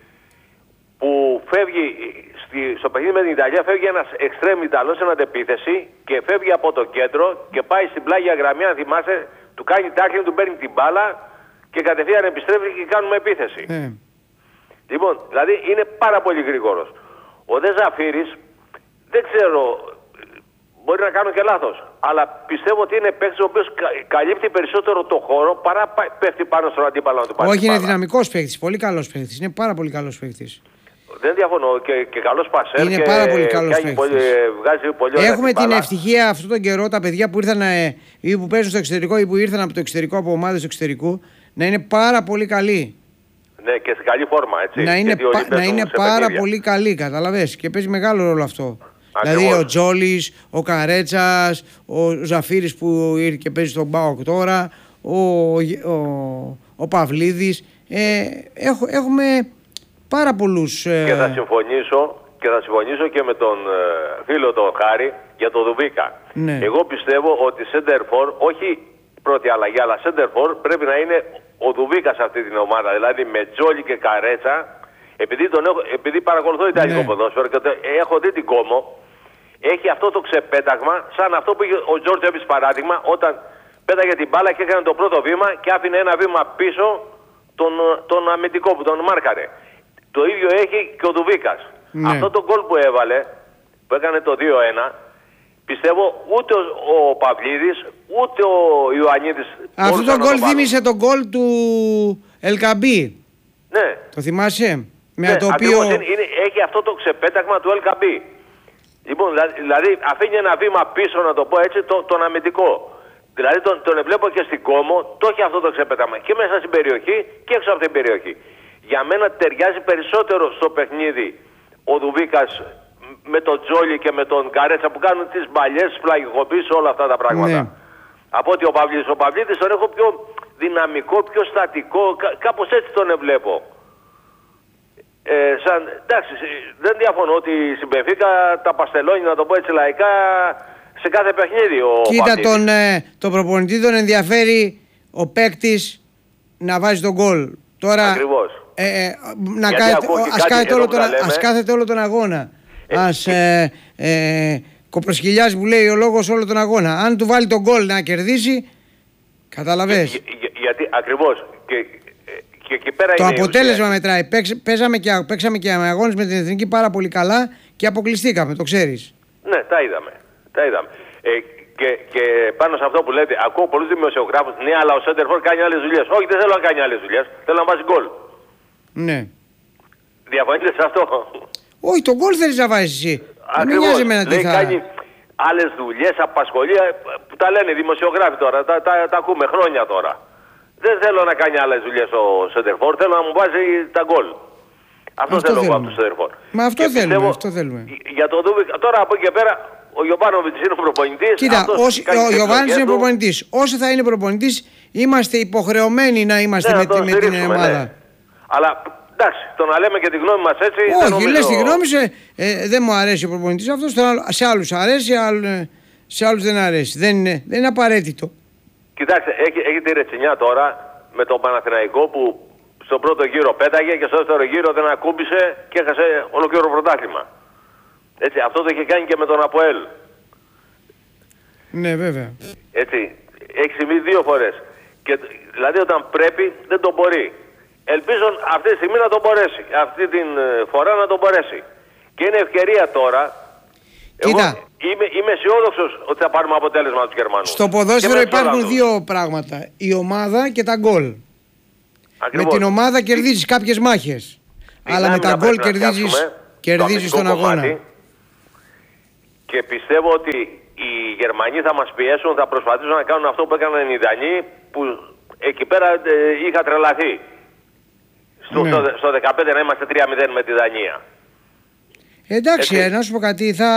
S3: που φεύγει στη, στο παιχνίδι με την Ιταλία, φεύγει ένας εξτρέμ Ιταλός σε αντεπίθεση και φεύγει από το κέντρο και πάει στην πλάγια γραμμή, αν θυμάσαι, του κάνει τάκλινγκ, του παίρνει την μπάλα και κατευθείαν επιστρέφει και κάνουμε επίθεση.
S1: Ναι.
S3: Λοιπόν, δηλαδή είναι πάρα πολύ γρήγορος. Ο Δε Ζαφύρης, δεν ξέρω, μπορεί να κάνω και λάθος, αλλά πιστεύω ότι είναι παίκτης ο οποίος καλύπτει περισσότερο το χώρο παρά πέφτει πάνω στον αντίπαλο να του πάρει.
S1: Όχι, είναι δυναμικός παίκτης, πολύ καλός παίκτης, είναι πάρα πολύ καλός παίκτης.
S3: Δεν διαφωνώ, και, και καλός πασέρ.
S1: Είναι
S3: και
S1: πάρα πολύ καλός παίκτης.
S3: Πολύ, βγάζει πολύ ωραία.
S1: Έχουμε την,
S3: την
S1: ευτυχία αυτόν τον καιρό τα παιδιά που ήρθαν ε, ή που παίζουν στο εξωτερικό ή που ήρθαν από το εξωτερικό, από ομάδες του εξωτερικού, να είναι πάρα πολύ καλοί.
S3: Ναι, και σε καλή φόρμα, έτσι.
S1: Να είναι, πα, να είναι πάρα παιχνίδια. πολύ καλοί, καταλαβες. Και παίζει μεγάλο ρόλο αυτό. Ακριβώς. Δηλαδή ο Τζόλης, ο Καρέτσας, ο Ζαφύρης που ήρθε και παίζει στον ΠΑΟΚ τώρα, ο, ο, ο Παυλίδης. Ε, έχ, έχουμε πάρα πολλούς... Ε...
S3: Και θα συμφωνήσω και θα συμφωνήσω και με τον ε, φίλο τον Χάρη για τον Δουβίκα.
S1: Ναι.
S3: Εγώ πιστεύω ότι Σέντερφορ, όχι πρώτη αλλαγή, αλλά Σέντερφορ πρέπει να είναι ο Δουβίκα σε αυτή την ομάδα. Δηλαδή με Τζόλι και Καρέτσα, επειδή, τον έχω, επειδή παρακολουθώ Ιταλικό ναι. ποδόσφαιρο και έχω δει την Κόμο, έχει αυτό το ξεπέταγμα, σαν αυτό που είχε ο Τζόρτζεβιτς παράδειγμα, όταν πέταγε την μπάλα και έκανε το πρώτο βήμα και άφηνε ένα βήμα πίσω τον, τον αμυντικό που τον μάρκαρε. Το ίδιο έχει και ο Δουβίκας. Ναι. Αυτό το γκολ που έβαλε, που έκανε το δύο ένα, πιστεύω ούτε ο, ο Παυλίδης ούτε ο Ιωαννίδης.
S1: Αυτό το γκολ θύμισε το γκολ του Ελκαμπή.
S3: Ναι.
S1: Το θυμάσαι? Με
S3: ναι,
S1: το οποίο...
S3: είναι, είναι, έχει αυτό το ξεπέταγμα του Ελκαμπή. Λοιπόν, δηλαδή αφήνει ένα βήμα πίσω, να το πω έτσι, το, τον αμυντικό. Δηλαδή τον, τον βλέπω και στην Κόμο, το έχει αυτό το ξεπέταγμα και μέσα στην περιοχή και έξω από την περιοχή. Για μένα ταιριάζει περισσότερο στο παιχνίδι ο Δουβίκας με τον Τζόλι και με τον Καρέτσα που κάνουν τις μπαλιές, φλαγικοποίησεις, όλα αυτά τα πράγματα. Ναι. Από ότι ο Παυλίδης, ο Παυλίδης τον έχω πιο δυναμικό, πιο στατικό, κά, κάπως έτσι τον βλέπω. Ε, σαν, εντάξει, δεν διαφωνώ ότι στην Μπενφίκα τα παστελώνει, να το πω έτσι λαϊκά, σε κάθε παιχνίδι ο
S1: Κοίτα,
S3: Παυλίδης.
S1: τον, ε, τον προπονητή τον ενδιαφέρει ο παίκτης να βάζει τον γκολ. Τώρα,
S3: ακριβώς.
S1: Ε, ε, να κάθεται, ας, κάθεται όλο τον, ας κάθεται όλο τον αγώνα. Ε, ας ε, ε, κοπροσκυλιάζει που λέει ο λόγος όλο τον αγώνα. Αν του βάλει τον γκολ να κερδίσει, καταλαβες.
S3: Για, για, γιατί ακριβώς και, και εκεί πέρα
S1: το
S3: είναι
S1: αποτέλεσμα μετράει. Παίξ, παίζαμε και, παίξαμε και αγώνες με την Εθνική πάρα πολύ καλά και αποκλειστήκαμε, το ξέρεις.
S3: Ναι, τα είδαμε. Τα είδαμε. Ε, και, και πάνω σε αυτό που λέτε, ακούω πολλούς δημοσιογράφους, ναι, αλλά ο Σέντερφορ κάνει άλλες δουλειές. Όχι, δεν θέλω να κάνει άλλες δουλειές. Θέλω να βάζει γκολ.
S1: Ναι.
S3: Διαφωνείτε σε αυτό?
S1: Όχι, τον γκολ θέλεις να βάζεις εσύ.
S3: Ακριβώς.
S1: Μην νοιάζει εμένα τι θα...
S3: κάνει άλλες δουλειές, απασχολεί, που τα λένε οι δημοσιογράφοι τώρα, τα, τα, τα ακούμε χρόνια τώρα. Δεν θέλω να κάνει άλλες δουλειές ο Σέντερφορ, θέλω να μου βάζει τα γκολ. Αυτό, αυτό θέλω εγώ από το Σέντερφορ.
S1: Μα αυτό και θέλουμε, πιστεύω, αυτό θέλουμε.
S3: Για το Δούβικα, τώρα από εκεί και πέρα, ο Γιωβάνοβιτς είναι ο προπονητής.
S1: Κοίτα, όσοι, ο Γιωβάνοβιτς είναι προπονητής. Όσο θα είναι προπονητής, είμαστε υποχρεωμένοι να είμαστε ναι, με, να με την ομάδα.
S3: Ναι. Αλλά εντάξει, το να λέμε και τη γνώμη μας έτσι.
S1: Όχι,
S3: νομίζω...
S1: λες τη γνώμη σου, ε, δεν μου αρέσει ο προπονητής αυτός, σε άλλους αρέσει, σε άλλους δεν αρέσει. Δεν είναι, δεν είναι απαραίτητο.
S3: Κοιτάξτε, έχει, έχει τη ρετσινιά τώρα με τον Παναθηναϊκό που στον πρώτο γύρο πέταγε και στο δεύτερο γύρο δεν ακούμπησε και έχασε ολόκληρο πρωτάθλημα. Έτσι, αυτό το είχε κάνει και με τον ΑΠΟΕΛ.
S1: Ναι, βέβαια.
S3: Έτσι, έχει συμβεί δύο φορές. Και, δηλαδή όταν πρέπει δεν τον μπορεί. Ελπίζω αυτή τη στιγμή να τον μπορέσει. Αυτή την φορά να τον μπορέσει. Και είναι ευκαιρία τώρα.
S1: Κοίτα.
S3: Εγώ είμαι, είμαι αισιόδοξος ότι θα πάρουμε αποτέλεσμα από τους Γερμανούς.
S1: Στο ποδόσφαιρο υπάρχουν δύο πράγματα. Η ομάδα και τα γκολ. Με την ομάδα κερδίζεις κάποιες μάχες. Αλλά με τα γκολ κερδίζεις, κερδίζεις τον αγώνα.
S3: Και πιστεύω ότι οι Γερμανοί θα μας πιέσουν, θα προσπαθήσουν να κάνουν αυτό που έκαναν οι Δανείοι, που εκεί πέρα ε, είχα τρελαθεί. Στο, ναι. στο, στο δεκαπέντε να είμαστε τρία μηδέν με τη Δανία.
S1: Εντάξει, ε, να σου πω κάτι, θα...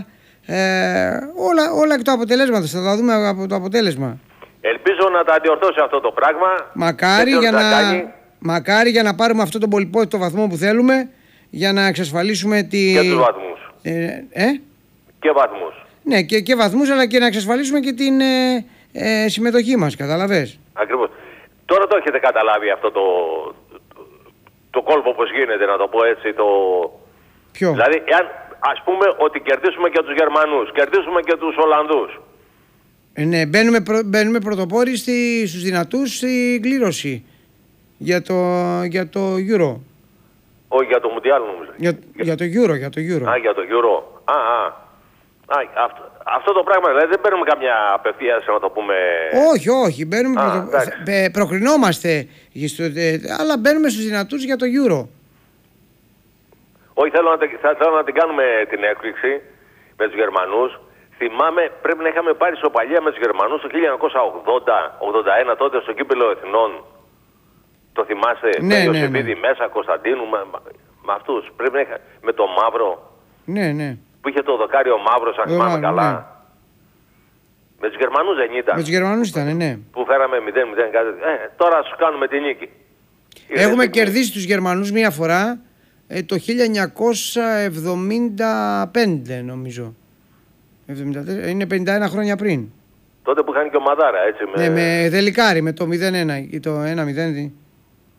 S1: Ε, όλα, όλα εκ του αποτελέσματος, θα τα δούμε από το αποτέλεσμα.
S3: Ελπίζω να τα αντιορθώσει αυτό το πράγμα.
S1: Μακάρι για να, μακάρι για να πάρουμε αυτό τον πολυπόθητο βαθμό που θέλουμε, για να εξασφαλίσουμε τη...
S3: Και τους βαθμούς.
S1: Ε, ε?
S3: Και βαθμούς.
S1: Ναι, και, και βαθμούς, αλλά και να εξασφαλίσουμε και την ε, ε, συμμετοχή μας, καταλαβες.
S3: Ακριβώς. Τώρα το έχετε καταλάβει αυτό το, το, το κόλπο πως γίνεται, να το πω έτσι, το...
S1: Ποιο?
S3: Δηλαδή, εάν ας πούμε ότι κερδίσουμε και τους Γερμανούς, κερδίσουμε και τους Ολλανδούς.
S1: Ε, ναι, μπαίνουμε, πρω, μπαίνουμε πρωτοπόροι στη, στους δυνατούς στην κλήρωση για το, για το Euro.
S3: Όχι, για το Μουντιάλ νομίζω.
S1: Για, για, για το Euro, για το Euro.
S3: Α, για το Euro. Α, α. α αυτό, αυτό το πράγμα, δηλαδή δεν παίρνουμε καμιά απευθείας, να το πούμε...
S1: Όχι, όχι, μπαίνουμε α, πρωτο... πε, προκρινόμαστε, αλλά μπαίνουμε στους δυνατούς για το Euro.
S3: Όχι, θέλω να, θα, θέλω να την κάνουμε την έκπληξη με τους Γερμανούς. Θυμάμαι, πρέπει να είχαμε πάρει σοπαλία με τους Γερμανούς το χίλια εννιακόσια ογδόντα ογδόντα ένα, τότε στο κύπελλο Εθνών. Το θυμάστε,
S1: ναι,
S3: με
S1: ναι,
S3: Ιωσήφιδη
S1: ναι.
S3: μέσα, Κωνσταντίνου, με, με αυτούς. Πρέπει να είχα, με το Μαύρο.
S1: Ναι, ναι.
S3: Που είχε το δοκάριο Μαύρο, αν θυμάμαι καλά. Ναι. Με τους Γερμανούς δεν ήταν.
S1: Με τους Γερμανούς ήταν, ναι.
S3: Που φέραμε μηδέν μηδέν κάτι. Ε, τώρα σου κάνουμε την νίκη.
S1: Έχουμε κερδίσει τους Γερμανούς μία φορά. Ε, το χίλια εννιακόσια εβδομήντα πέντε νομίζω. εβδομήντα τέσσερα, είναι πενήντα ένα χρόνια πριν.
S3: Τότε που είχαν και ο Μαδάρα, έτσι. Με...
S1: Ναι, με δελικάρι, με το μηδέν ένα ή το ένα μηδέν.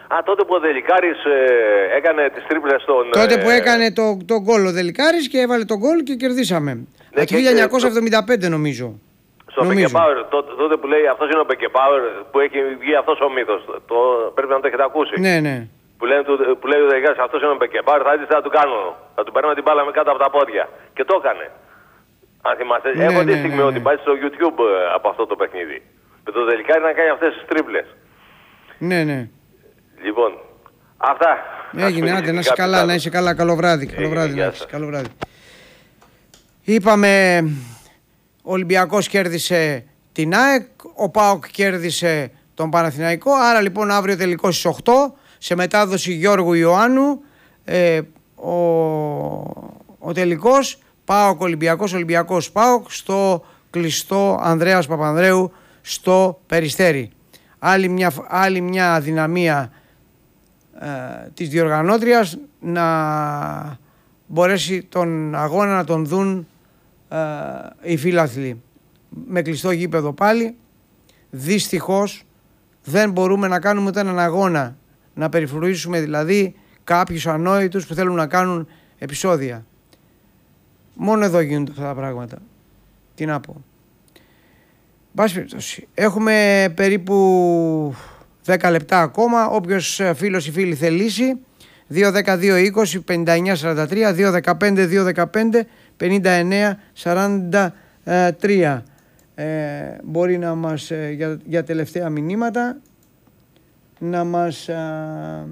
S3: Α, τότε που ο Δελικάρης ε, έκανε τις τρίπλες στον...
S1: Τότε που
S3: ε,
S1: έκανε το, το γκολ ο Δελικάρης και έβαλε το γκολ και κερδίσαμε.
S3: Ναι,
S1: το χίλια εννιακόσια εβδομήντα πέντε νομίζω.
S3: Στο Beckenbauer, τότε, τότε που λέει αυτός είναι ο Beckenbauer που έχει βγει αυτός ο μύθος. Το, πρέπει να το έχετε ακούσει.
S1: Ναι, ναι.
S3: Που, λένε, που λέει ο Δελικάρης αυτός είναι ο Beckenbauer, θα δείτε θα του κάνω. Θα του παίρνουμε την μπάλα με κάτω από τα πόδια. Και το έκανε. Αν θυμάστε,
S1: Ναι,
S3: έχω
S1: ναι,
S3: τη στιγμή
S1: ναι, ναι.
S3: ότι πάει στο YouTube ε, από αυτό το παιχνίδι. Με το Δελικάρη να κάνει αυτές τις τρίπλες.
S1: Ναι, ναι.
S3: Λοιπόν, αυτά.
S1: Έγινε, άντε, να είσαι καλά, να είσαι καλά. Καλό βράδυ. Καλό βράδυ, να έχεις. Καλό βράδυ. Είπαμε, ο Ολυμπιακός κέρδισε την ΑΕΚ, ο ΠΑΟΚ κέρδισε τον Παναθηναϊκό. Άρα λοιπόν αύριο τελικό στις οκτώ, σε μετάδοση Γιώργου Ιωάννου, ε, ο, ο τελικός ΠΑΟΚ Ολυμπιακός, Ολυμπιακός ΠΑΟΚ στο κλειστό Ανδρέας Παπανδρέου στο Περιστέρι. Άλλη μια, άλλη μια αδυναμία ε, της διοργανώτριας να μπορέσει τον αγώνα να τον δουν ε, οι φίλαθλοι. Με κλειστό γήπεδο πάλι, δυστυχώς δεν μπορούμε να κάνουμε ούτε έναν αγώνα, να περιφρουρήσουμε δηλαδή κάποιους ανόητους που θέλουν να κάνουν επεισόδια. Μόνο εδώ γίνονται αυτά τα πράγματα. Τι να πω. Μπας περιπτώσει, έχουμε περίπου δέκα λεπτά ακόμα. Όποιος φίλος ή φίλη θελήσει, δύο δέκα δύο είκοσι πενήντα εννιά σαράντα τρία, δύο δεκαπέντε δύο δεκαπέντε πενήντα εννιά σαράντα τρία. Ε, μπορεί να μας, ε, για, για τελευταία μηνύματα, να μας ε,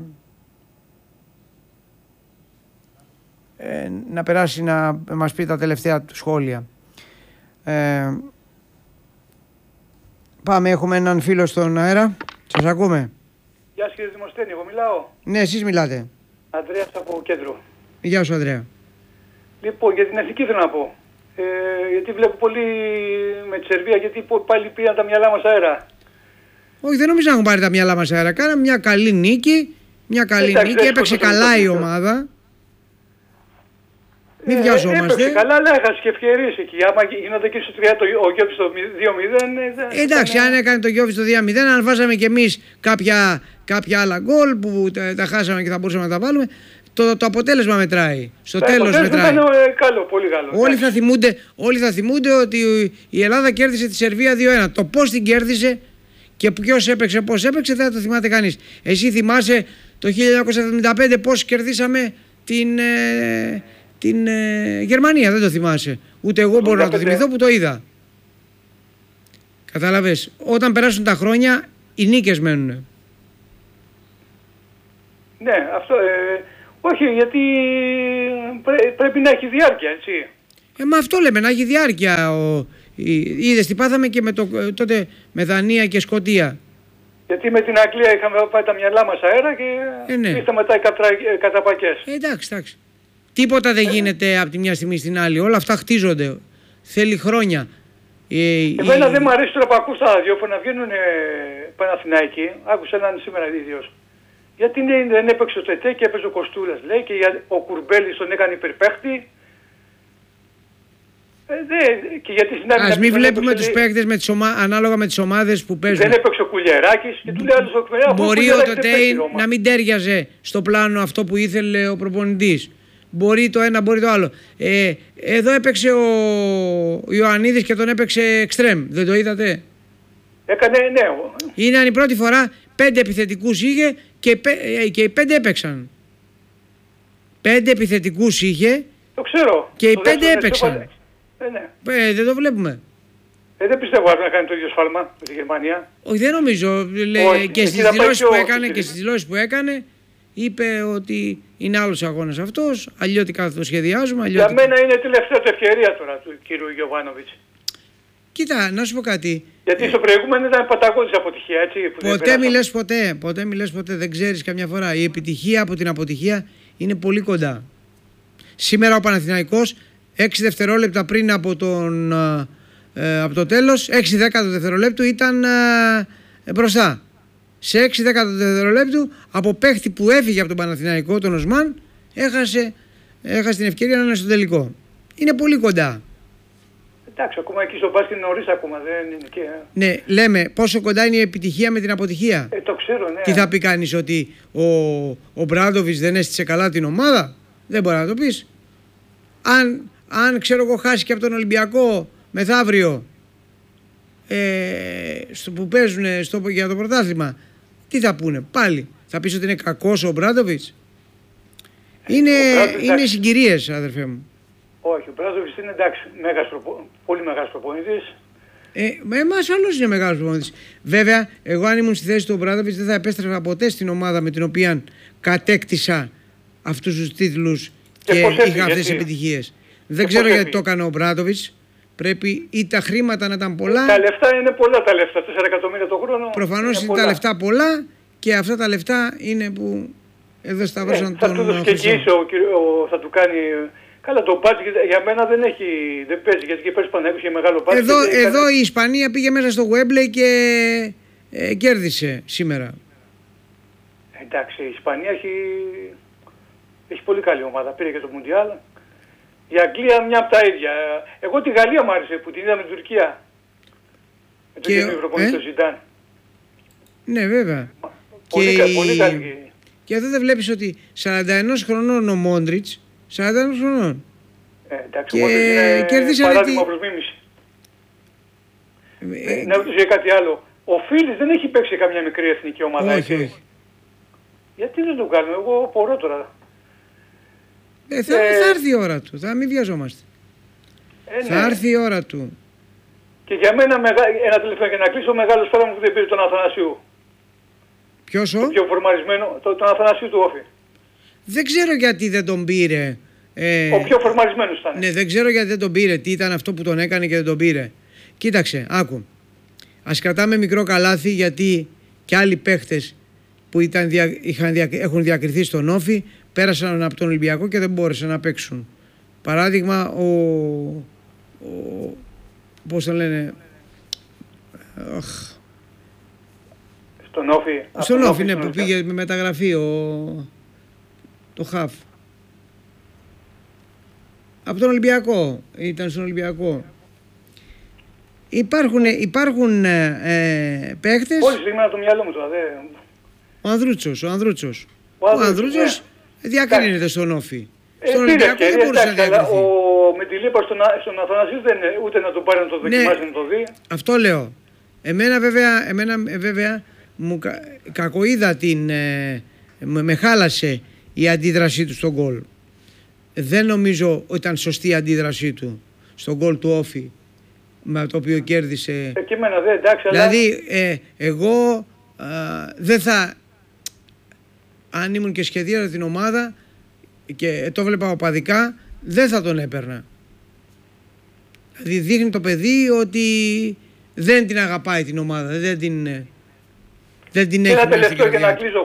S1: ε, να περάσει να μας πει τα τελευταία του σχόλια. Ε, πάμε, έχουμε έναν φίλο στον αέρα. Σας ακούμε.
S4: Γεια σας κύριε Δημοσθένη, εγώ μιλάω.
S1: Ναι, εσείς μιλάτε.
S4: Ανδρέας από κέντρο.
S1: Γεια σου Ανδρέα.
S4: Λοιπόν, για την εθνική θέλω να πω. Ε, γιατί βλέπω πολύ με τη Σερβία, γιατί πάλι πήραν τα μυαλά μας αέρα.
S1: Όχι, δεν νομίζω να έχουν πάρει τα μυαλά μας αέρα. Κάναμε μια καλή νίκη. Μια καλή
S4: Εντάξει,
S1: νίκη. Έπαιξε καλά η
S4: το
S1: ομάδα. Μην
S4: ε,
S1: βιαζόμαστε.
S4: Έπαιξε καλά, αλλά έχασε και ευκαιρίες εκεί. Άμα γίνονται εκεί στο τρία, το, ο Γιώργης στο δύο μηδέν. Ε,
S1: Εντάξει,
S4: ήταν...
S1: αν έκανε το Γιώργης στο δύο μηδέν, αν βάζαμε κι εμείς κάποια, κάποια άλλα γκολ που τα, τα χάσαμε και θα μπορούσαμε να τα βάλουμε, το, το αποτέλεσμα μετράει. Στο τέλος μετράει.
S4: Ήταν ε, καλό, πολύ καλό.
S1: Όλοι θα, θυμούνται, όλοι θα θυμούνται ότι η Ελλάδα κέρδισε τη Σερβία δύο ένα. Το πώς την κέρδισε και ποιος έπαιξε, πώς έπαιξε, δεν θα το θυμάται κανείς. Εσύ θυμάσαι το χίλια εννιακόσια εβδομήντα πέντε πώς κερδίσαμε την, ε, την ε, Γερμανία, δεν το θυμάσαι. Ούτε εγώ μπορώ να το θυμηθώ που το είδα. Κατάλαβες, όταν περάσουν τα χρόνια οι νίκες μένουν.
S4: Ναι, αυτό... Ε, όχι, γιατί πρέ, πρέπει να έχει διάρκεια, έτσι.
S1: Ε, μα αυτό λέμε, να έχει διάρκεια. Ο, είδες τι πάθαμε και με το, τότε με Δανία και Σκωτία.
S4: Γιατί με την Αγγλία είχαμε πάει τα μυαλά μας αέρα και
S1: ε, ναι.
S4: ήρθαμε μετά οι κατρα, καταπακές.
S1: Ε, εντάξει, εντάξει. Τίποτα δεν ε, γίνεται από τη μια στιγμή στην άλλη. Όλα αυτά χτίζονται. Θέλει χρόνια. Ε,
S4: Εμένα
S1: η...
S4: δεν μου αρέσει τώρα που ακούω στα ραδιόφωνα να βγαίνουν ε, Παναθηναϊκοί. Άκουσα έναν σήμερα ίδιος. Γιατί ναι, δεν έπαιξε ο Τετέ και έπαιζε ο Κοστούλας, λέει, και ο Κουρμπέλης τον έκανε υπερπαίχτη. Ε, δε, και γιατί στην άλλη...
S1: Ας μην βλέπουμε τους παίκτες με τις ομα... ανάλογα με τις ομάδες που παίζουν.
S4: Δεν έπαιξε ο Κουλιεράκης και του λέει άλλος ο Κουλιεράκης.
S1: Μπορεί ο Τετέ να μην τέριαζε στο πλάνο αυτό που ήθελε ο προπονητής. Μπορεί το ένα, μπορεί το άλλο. Ε, εδώ έπαιξε ο Ιωαννίδης και τον έπαιξε εξτρέμ. Δεν το είδατε?
S4: Έκανε, ναι.
S1: Είναι η πρώτη φορά, πέντε επιθετικούς είχε και, και οι πέντε έπαιξαν. Πέντε επιθετικούς είχε.
S4: Το ξέρω.
S1: Και οι
S4: το
S1: πέντε
S4: δεύτερο,
S1: έπαιξαν.
S4: Ε, ναι.
S1: Ε, δεν το βλέπουμε.
S4: Ε, δεν πιστεύω να κάνει το ίδιο σφάλμα με τη Γερμανία.
S1: Όχι, δεν νομίζω. Λέ,
S4: Όχι,
S1: και στις δηλώσεις που έκανε και στις δηλώσεις που έκανε είπε ότι είναι άλλος αγώνας αυτός, αλλιώτικα το σχεδιάζουμε. Αλλιώτικα.
S4: Για μένα είναι τελευταία του ευκαιρία τώρα του κύριου Γιωβάνοβιτς.
S1: Κοίτα, να σου πω κάτι.
S4: Γιατί στο προηγούμενο ήταν παταγώδης αποτυχία, έτσι. Που
S1: ποτέ μη λες ποτέ, ποτέ μη λες ποτέ, δεν ξέρεις καμιά φορά. Η επιτυχία από την αποτυχία είναι πολύ κοντά. Σήμερα ο Παναθηναϊκός έξι δευτερόλεπτα πριν από, τον, ε, από το τέλος, έξι δέκατο δευτερολέπτου ήταν ε, μπροστά. Σε έξι δέκατο δευτερολέπτου από παίχτη που έφυγε από τον Παναθηναϊκό, τον Οσμάν, έχασε, έχασε την ευκαιρία να είναι στο τελικό. Είναι πολύ κοντά.
S4: Εντάξει, ακόμα εκεί στο μπάσκετ είναι νωρίς ακόμα, δεν είναι και...
S1: Ναι, λέμε πόσο κοντά είναι η επιτυχία με την αποτυχία.
S4: Ε, το ξέρω, ναι.
S1: Τι θα πει κανείς, ότι ο, ο Μπράντοβιτς δεν έστησε καλά την ομάδα? Δεν μπορεί να το πεις. Αν, αν ξέρω εγώ χάσει και από τον Ολυμπιακό μεθαύριο ε, στο, που παίζουν στο, για το πρωτάθλημα, τι θα πούνε πάλι? Θα πεις ότι είναι κακός ο Μπράντοβιτς? Είναι, είναι συγκυρίες, αδερφέ μου.
S4: Όχι, ο Μπράντοβιτς είναι εντάξει, μέγας προπο... πολύ μεγάλος προπονητής.
S1: Ε, με εμάς άλλος είναι μεγάλος προπονητής. Βέβαια, εγώ αν ήμουν στη θέση του Μπράντοβιτς δεν θα επέστρεφα ποτέ στην ομάδα με την οποία κατέκτησα αυτούς τους τίτλους και, και είχα αυτές τις επιτυχίες. Δεν και ξέρω γιατί το έκανε ο Μπράντοβιτς. Πρέπει ή τα χρήματα να ήταν πολλά.
S4: Τα λεφτά είναι πολλά, τα λεφτά, τέσσερα εκατομμύρια το χρόνο.
S1: Προφανώς είναι, είναι τα λεφτά πολλά και αυτά τα λεφτά είναι που εδώ σταυρώσαν
S4: ε,
S1: τον
S4: θα του δώσει και εγγύηση, θα του κάνει. Καλά, το μπάτζ για μένα δεν έχει, δεν παίζει, γιατί και πέρσι Παναθηναϊκός είχε μεγάλο μπάτζ.
S1: Εδώ, εδώ
S4: έκανε...
S1: η Ισπανία πήγε μέσα στο Γουέμπλεϊ και ε, κέρδισε σήμερα.
S4: Εντάξει, η Ισπανία έχει, έχει πολύ καλή ομάδα, πήρε και το Μουντιάλ. Η Αγγλία μια από τα ίδια. Εγώ τη Γαλλία μου άρεσε που την είδα με την Τουρκία. Με τον καινούριο προπονητή του Ζιντάν.
S1: Ναι, βέβαια.
S4: Πολύ,
S1: και,
S4: πολύ καλή.
S1: Και εδώ δεν βλέπεις ότι σαράντα ένα χρονών ο Μόντριτς, σαράντα ένα χρονών.
S4: Ε, εντάξει,
S1: και κέρδισαν
S4: παράδειγμα προς μίμηση. Ε, να ρωτήσω για κάτι άλλο. Ο Φίλης δεν έχει παίξει καμιά μικρή εθνική ομάδα.
S1: Όχι, όχι.
S4: Γιατί δεν το κάνουμε, εγώ απορώ τώρα.
S1: Ε, θα, ε, θα έρθει η ώρα του, θα μην βιαζόμαστε. Ε, θα ναι. έρθει η ώρα του.
S4: Και για μένα μεγα... ένα τελευταίο για να κλείσω, ο μεγάλος πέρα μου που δεν πήρε τον Αθανασίου.
S1: Ποιος ο?
S4: Το πιο φορμαρισμένο, το, τον Αθανασίου του Όφη.
S1: Δεν ξέρω γιατί δεν τον πήρε. Ε,
S4: ο πιο φορμαρισμένος ήταν.
S1: Ναι, δεν ξέρω γιατί δεν τον πήρε, τι ήταν αυτό που τον έκανε και δεν τον πήρε. Κοίταξε, άκου. Ας κρατάμε μικρό καλάθι, γιατί και άλλοι παίχτες που ήταν, είχαν, έχουν διακριθεί στον Όφη πέρασαν από τον Ολυμπιακό και δεν μπόρεσαν να παίξουν. Παράδειγμα, ο, ο πώς το λένε, οχ,
S4: στον Όφη.
S1: Στον Όφη, ναι, που πήγε με μεταγραφή ο, το Χαφ. Από τον Ολυμπιακό, ήταν στον Ολυμπιακό. Υπάρχουν, υπάρχουν ε, παίχτες.
S4: Όλη στιγμή από το μυαλό μου τώρα. Δε...
S1: Ο Ανδρούτσος, ο Ανδρούτσος.
S4: Ο,
S1: ο Ανδρούτσος ναι. διακρίνεται στον Όφη.
S4: Ε,
S1: στον Ολυμπιακό δεν μπορούσε να διακριθεί.
S4: Ο Μεντιλίπα στον, στον Αθανασίου δεν είναι ούτε να τον πάρει να το δοκιμάσει, ναι, να το δει.
S1: Αυτό λέω. Εμένα βέβαια, εμένα, βέβαια μου κα, κακοείδα την, ε, με, με χάλασε η αντίδρασή του στον γκολ. Δεν νομίζω ότι ήταν σωστή η αντίδρασή του στον γκολ του Όφη, με το οποίο κέρδισε.
S4: Ε, και εμένα δεν, εντάξει,
S1: δηλαδή αλλά... ε, εγώ ε, δεν θα, αν ήμουν και σχεδίαζα την ομάδα και το βλέπα οπαδικά, δεν θα τον έπαιρνα. Δηλαδή δείχνει το παιδί ότι δεν την αγαπάει την ομάδα, δεν την, δεν την έχει.
S4: Ένα τελευταίο για να κλείσω.